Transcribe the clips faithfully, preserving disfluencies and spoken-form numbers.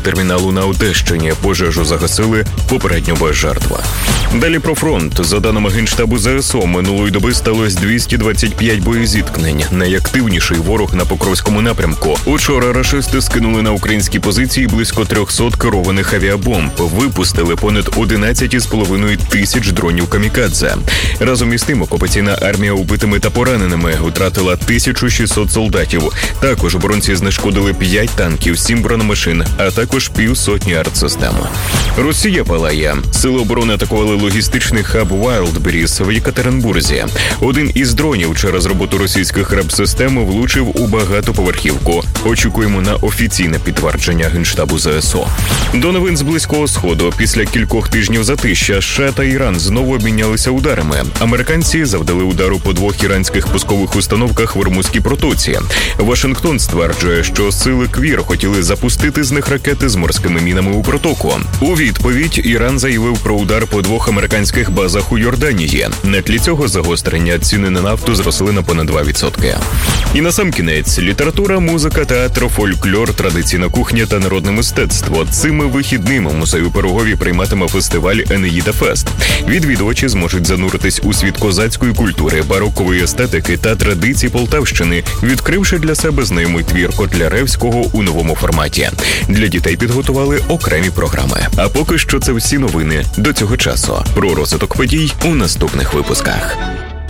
терміналу на Одещині. Пожежу загасили, попередньо без жертв. Далі про фронт. За даними Генштабу ЗСУ, минулої доби сталося двісті двадцять п'ять боєзіткнень. Найактивніший ворог на Покровському напрямку. Учора рашисти скинули на українські позиції близько триста керованих авіабомб. Випустили понад одинадцять із половиною тисяч дронів камікадзе. Разом із тим, окупаційна армія убитими та пораненими втратила тисячу шістсот солдатів. Також оборонці знешкодили п'ять танків, сім бронемашин, а також півсотні артсистем. Росія палає. Сили оборони атакували логістичний хаб Wildberries в Єкатеринбурзі. Один із дронів через роботу російських реп-систем влучив у багатоповерхівку. Очікуємо на офіційне підтвердження Генштабу ЗСУ. До новин з Близького Сходу. Після кількох тижнів затища США та Іран знову обмінялися ударами. Американці завдали удару по двох іранських пускових установках в Ормузькій протоці. Вашингтон стверджує, що сили КВІР хотіли запустити з них ракети з морськими мінами у протоку. У відповідь Іран заявив про удар по двох американських базах у Йорданії. На тлі цього загострення ціни на нафту зросли на понад два відсотки. І насамкінець – література, музика, театр, фольклор, традиційна кухня та народне мистецтво. Цими вихідними музей у Пирогові прийматиме фестиваль «Енеїда Фест». Відвідувачі зможуть зануритись у світ козацької культури, барокової естетики та традицій Полтавщини, відкривши для себе знайомий твір Котляревського у новому форматі. Для дітей підготували окремі програми. А поки що це всі новини до цього часу. Про розвиток подій у наступних випусках.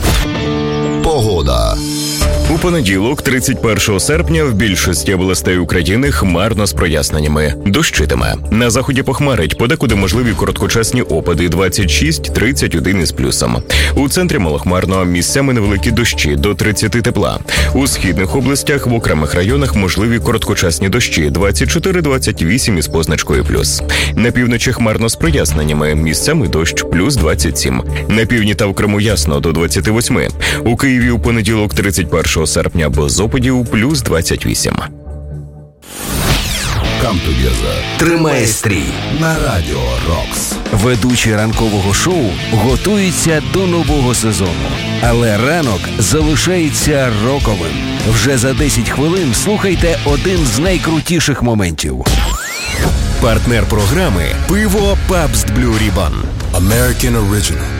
Погода. У понеділок, тридцять першого серпня, в більшості областей України хмарно з проясненнями. Дощитиме. На заході похмарить, подекуди можливі короткочасні опади двадцять шість - тридцять один із плюсом. У центрі малохмарно, місцями невеликі дощі до тридцяти тепла. У східних областях в окремих районах можливі короткочасні дощі двадцять чотири - двадцять вісім із позначкою плюс. На півночі хмарно з проясненнями, місцями дощ плюс двадцять сім. На півдні та в Криму ясно до двадцяти восьми. У Києві у понеділок, тридцять першого серпня, без опадів плюс двадцять вісім. Come together. Тримай стрій на Радіо Рокс. Ведучі ранкового шоу готуються до нового сезону. Але ранок залишається роковим. Вже за десять хвилин слухайте один з найкрутіших моментів. Партнер програми «Пиво Pabst Blue Ribbon». American Original.